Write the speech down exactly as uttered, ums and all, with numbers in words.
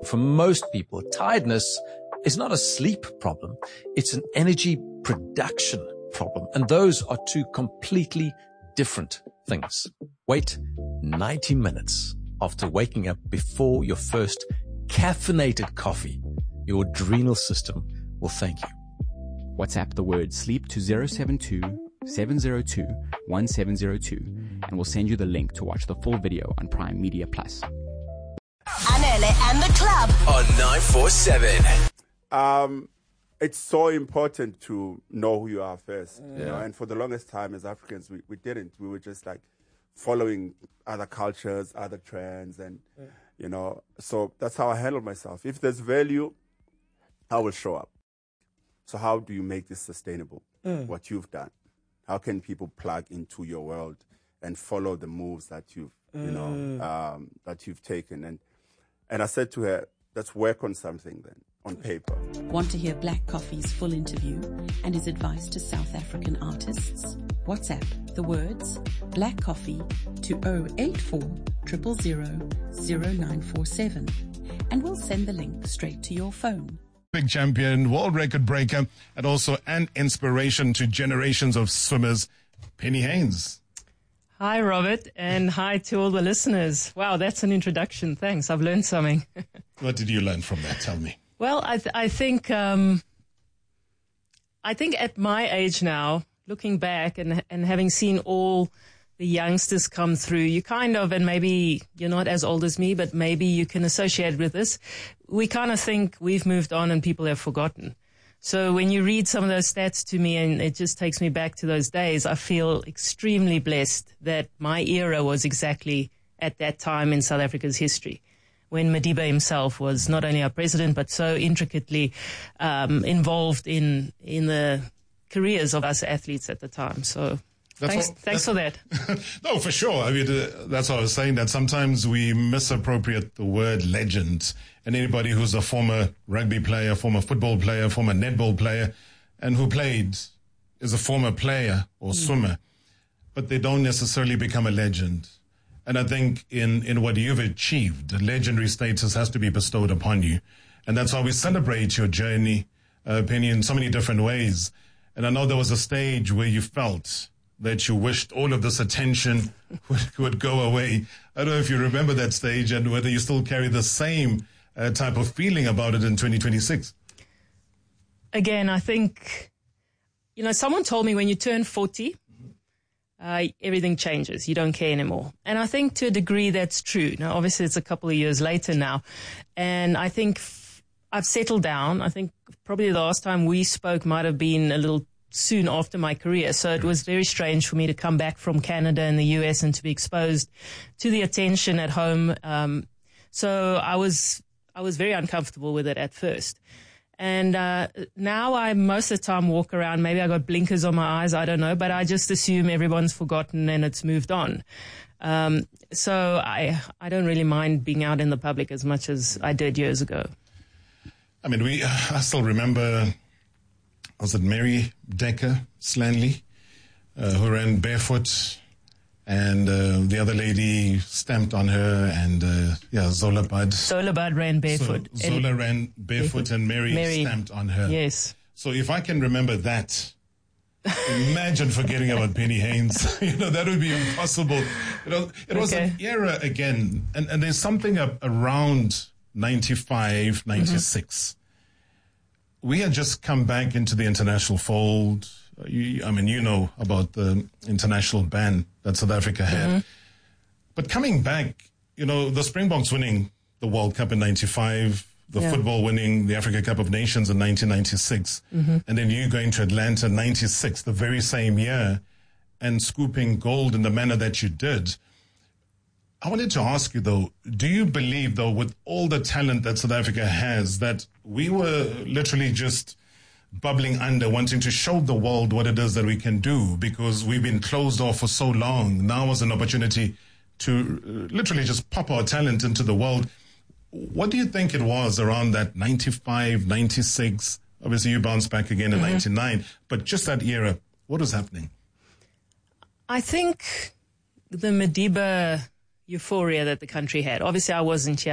For most people, tiredness is not a sleep problem. It's an energy production problem. And those are two completely different things. Wait ninety minutes after waking up before your first caffeinated coffee. Your adrenal system will thank you. WhatsApp the word sleep to zero seven two, seven zero two, one seven zero two and we'll send you the link to watch the full video on Prime Media Plus. Anele and the club on nine four seven. Um, it's so important to know who you are first. Yeah. You know? And for the longest time as Africans, we, we didn't. We were just like following other cultures, other trends, and, yeah. you know, so that's how I handle myself. If there's value, I will show up. So how do you make this sustainable, mm. what you've done? How can people plug into your world and follow the moves that you've, mm. you know, um, that you've taken? And and I said to her, let's work on something then, on paper. Want to hear Black Coffee's full interview and his advice to South African artists? WhatsApp the words Black Coffee to zero eight four, zero zero zero, zero nine four seven and we'll send the link straight to your phone. Big champion, world record breaker, and also an inspiration to generations of swimmers, Penny Heyns. Hi, Robert, and hi to all the listeners. Wow, that's an introduction. Thanks. I've learned something. What did you learn from that? Tell me. Well, I, th- I think, um, I think at my age now, looking back and and having seen all the youngsters come through, you kind of, and maybe you're not as old as me, but maybe you can associate with this. We kind of think we've moved on and people have forgotten. So when you read some of those stats to me and it just takes me back to those days, I feel extremely blessed that my era was exactly at that time in South Africa's history, when Madiba himself was not only our president, but so intricately um, involved in in the careers of us athletes at the time. So That's thanks, all, thanks for that. No, for sure. I mean, uh, that's what I was saying, that sometimes we misappropriate the word legend. And anybody who's a former rugby player, former football player, former netball player, and who played is a former player or mm. swimmer, but they don't necessarily become a legend. And I think in, in what you've achieved, the legendary status has to be bestowed upon you. And that's why we celebrate your journey, uh, Penny, in so many different ways. And I know there was a stage where you felt that you wished all of this attention would, would go away. I don't know if you remember that stage and whether you still carry the same uh, type of feeling about it in twenty twenty-six. Again, I think, you know, someone told me when you turn forty, uh, everything changes. You don't care anymore. And I think to a degree that's true. Now, obviously, it's a couple of years later now. And I think f- I've settled down. I think probably the last time we spoke might have been a little soon after my career. So it was very strange for me to come back from Canada and the U S and to be exposed to the attention at home. Um, so I was, I was very uncomfortable with it at first. And, uh, now I most of the time walk around, maybe I got blinkers on my eyes, I don't know, but I just assume everyone's forgotten and it's moved on. Um, so I, I don't really mind being out in the public as much as I did years ago. I mean, we, I still remember, was it Mary Decker Slanley, uh, who ran barefoot, and uh, the other lady stamped on her, and uh, yeah, Zola Bud. Zola Bud ran barefoot. So Zola and ran barefoot, and Mary, Mary stamped on her. Yes. So if I can remember that, imagine forgetting about Penny Heyns. You know, that would be impossible. You know, it was Okay. an era again, and, and there's something up around ninety-five, ninety-six. Mm-hmm. We had just come back into the international fold. You, I mean, you know about the international ban that South Africa had. Mm-hmm. But coming back, you know, the Springboks winning the World Cup in ninety-five, the yeah. football winning the Africa Cup of Nations in nineteen ninety-six, mm-hmm. and then you going to Atlanta in ninety-six, the very same year, and scooping gold in the manner that you did. I wanted to ask you, though, do you believe, though, with all the talent that South Africa has, that we were literally just bubbling under, wanting to show the world what it is that we can do, because we've been closed off for so long? Now was an opportunity to uh, literally just pop our talent into the world. What do you think it was around that ninety-five, ninety-six? Obviously, you bounced back again in mm-hmm. ninety-nine, but just that era, what was happening? I think the Madiba euphoria that the country had. Obviously, I wasn't here